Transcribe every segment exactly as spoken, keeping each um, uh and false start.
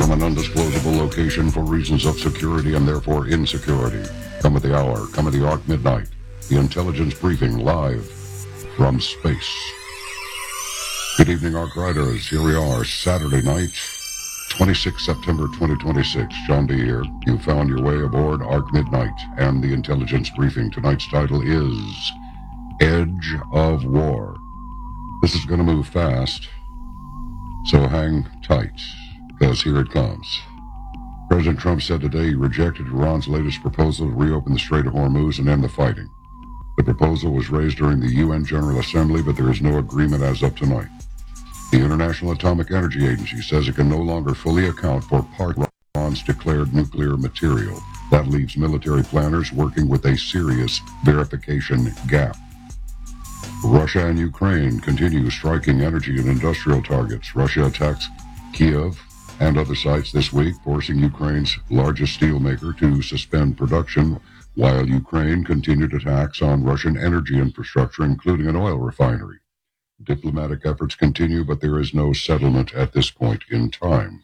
from an undisclosable location for reasons of security and therefore insecurity. Come at the hour, come at the arc midnight. The intelligence briefing live from space. Good evening, Arc Riders. Here we are, Saturday night, twenty-sixth September twenty twenty-six. John D. here. You found your way aboard Arc Midnight and the intelligence briefing. Tonight's title is Edge of War. This is going to move fast, so hang tight, because here it comes. President Trump said today he rejected Iran's latest proposal to reopen the Strait of Hormuz and end the fighting. The proposal was raised during the U N General Assembly, but there is no agreement as of tonight. The International Atomic Energy Agency says it can no longer fully account for part of Iran's declared nuclear material. That leaves military planners working with a serious verification gap. Russia and Ukraine continue striking energy and industrial targets. Russia attacks Kiev and other sites this week, forcing Ukraine's largest steelmaker to suspend production, while Ukraine continued attacks on Russian energy infrastructure, including an oil refinery. Diplomatic efforts continue, but there is no settlement at this point in time.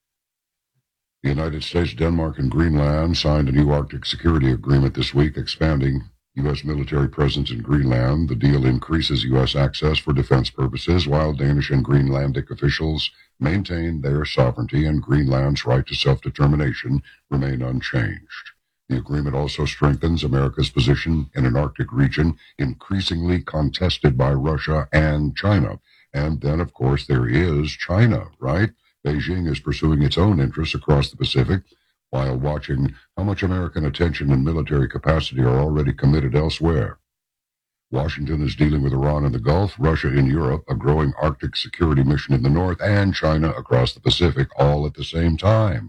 The United States, Denmark, and Greenland signed a new Arctic security agreement this week, expanding U S military presence in Greenland. The deal increases U S access for defense purposes, while Danish and Greenlandic officials maintain their sovereignty and Greenland's right to self-determination remain unchanged. The agreement also strengthens America's position in an Arctic region increasingly contested by Russia and China. And then, of course, there is China, right? Beijing is pursuing its own interests across the Pacific, while watching how much American attention and military capacity are already committed elsewhere. Washington is dealing with Iran in the Gulf, Russia in Europe, a growing Arctic security mission in the north, and China across the Pacific, all at the same time.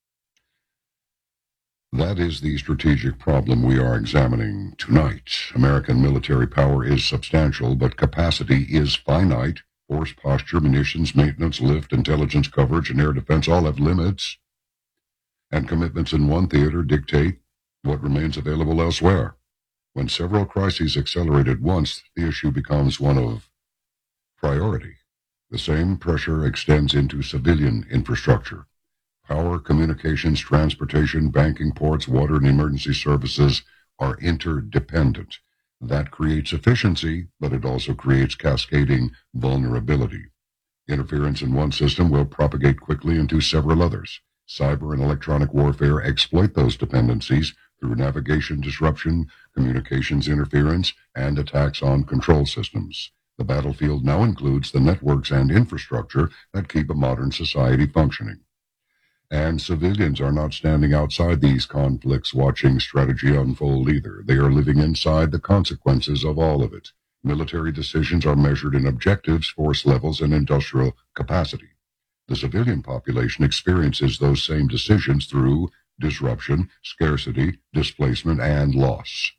That is the strategic problem we are examining tonight. American military power is substantial, but capacity is finite. Force posture, munitions, maintenance, lift, intelligence coverage, and air defense all have limits. And commitments in one theater dictate what remains available elsewhere. When several crises accelerate at once, the issue becomes one of priority. The same pressure extends into civilian infrastructure. Power, communications, transportation, banking, ports, water, and emergency services are interdependent. That creates efficiency, but it also creates cascading vulnerability. Interference in one system will propagate quickly into several others. Cyber and electronic warfare exploit those dependencies through navigation disruption, communications interference, and attacks on control systems. The battlefield now includes the networks and infrastructure that keep a modern society functioning. And civilians are not standing outside these conflicts watching strategy unfold either. They are living inside the consequences of all of it. Military decisions are measured in objectives, force levels, and industrial capacity. The civilian population experiences those same decisions through disruption, scarcity, displacement, and loss.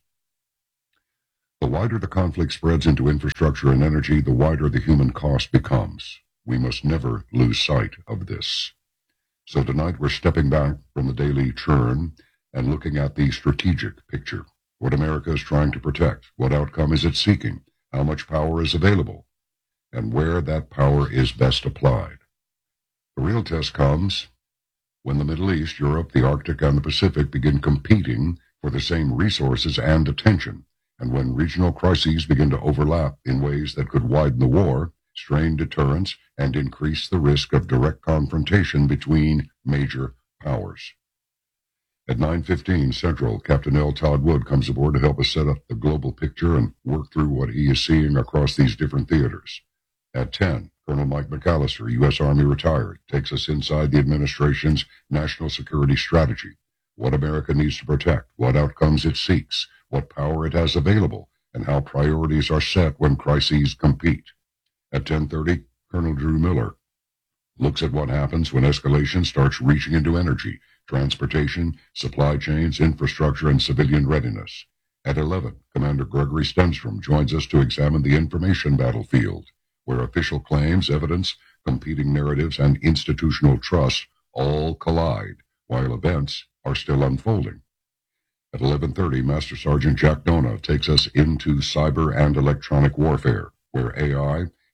The wider the conflict spreads into infrastructure and energy, the wider the human cost becomes. We must never lose sight of this. So tonight we're stepping back from the daily churn and looking at the strategic picture. What America is trying to protect, what outcome is it seeking, how much power is available, and where that power is best applied. The real test comes when the Middle East, Europe, the Arctic, and the Pacific begin competing for the same resources and attention, and when regional crises begin to overlap in ways that could widen the war, strain deterrence, and increase the risk of direct confrontation between major powers. At nine fifteen Central, Captain L. Todd Wood comes aboard to help us set up the global picture and work through what he is seeing across these different theaters. At ten, Colonel Mike McAllister, U S Army retired, takes us inside the administration's national security strategy, what America needs to protect, what outcomes it seeks, what power it has available, and how priorities are set when crises compete. At ten thirty, Colonel Drew Miller looks at what happens when escalation starts reaching into energy, transportation, supply chains, infrastructure, and civilian readiness. At eleven, Commander Gregory Stenstrom joins us to examine the information battlefield, where official claims, evidence, competing narratives, and institutional trust all collide, while events are still unfolding. At eleven thirty, Master Sergeant Jack Dona takes us into cyber and electronic warfare, where A I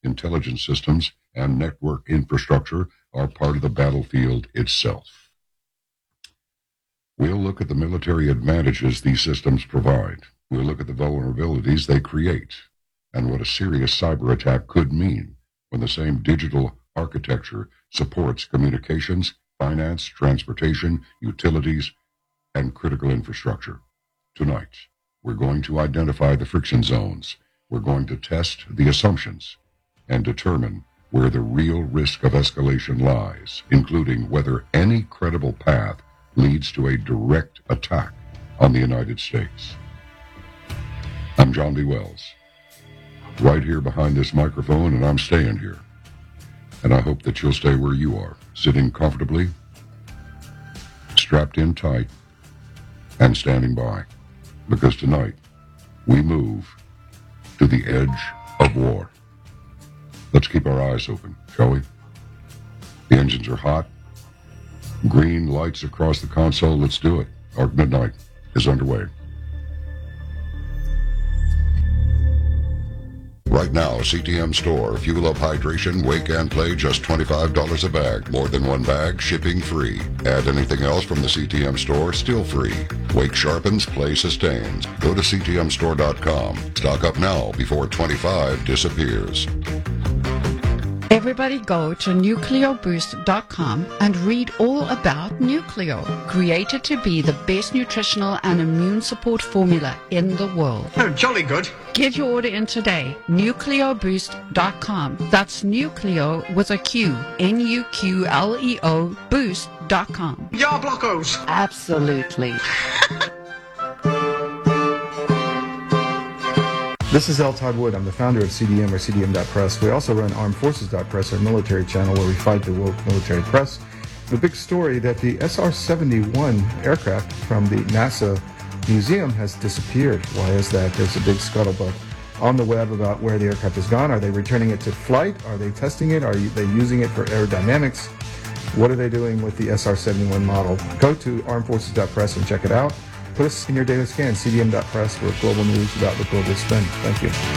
intelligence systems, and network infrastructure are part of the battlefield itself. We'll look at the military advantages these systems provide. We'll look at the vulnerabilities they create and what a serious cyber attack could mean when the same digital architecture supports communications, finance, transportation, utilities, and critical infrastructure. Tonight, we're going to identify the friction zones. We're going to test the assumptions and determine where the real risk of escalation lies, including whether any credible path leads to a direct attack on the United States. I'm John B. Wells, right here behind this microphone, and I'm staying here. And I hope that you'll stay where you are, sitting comfortably, strapped in tight, and standing by. Because tonight, we move to the edge of war. Let's keep our eyes open, shall we? The engines are hot. Green lights across the console. Let's do it. Arc Midnight is underway. Right now, C T M Store. Fuel up hydration, wake and play, just twenty-five dollars a bag. More than one bag, shipping free. Add anything else from the C T M Store, still free. Wake sharpens, play sustains. Go to C T M store dot com. Stock up now before twenty-five disappears. Everybody go to nucleo boost dot com and read all about Nucleo, created to be the best nutritional and immune support formula in the world. Oh, jolly good. Get your order in today, nucleo boost dot com. That's Nucleo with a Q, N U Q L E O, boost dot com. Ya blockos. Absolutely. This is L. Todd Wood. I'm the founder of C D M or C D M dot press. We also run armed forces dot press, our military channel where we fight the woke military press. The big story that the S R seventy-one aircraft from the NASA museum has disappeared. Why is that? There's a big scuttlebutt on the web about where the aircraft has gone. Are they returning it to flight? Are they testing it? Are they using it for aerodynamics? What are they doing with the S R seventy-one model? Go to armed forces dot press and check it out. Put us in your data scan, C D M dot press, for global news about the global spin. Thank you.